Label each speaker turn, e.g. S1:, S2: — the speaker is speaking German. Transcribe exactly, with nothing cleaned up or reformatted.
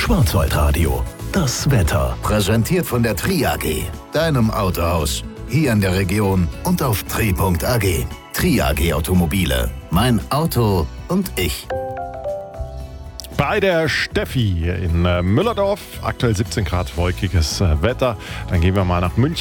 S1: Schwarzwaldradio. Das Wetter.
S2: Präsentiert von der Tri A G, deinem Autohaus. Hier in der Region und auf tri punkt a g. Tri A G Automobile. Mein Auto und ich.
S3: Bei der Steffi in äh, Müllerdorf. Aktuell siebzehn Grad wolkiges äh, Wetter. Dann gehen wir mal nach München.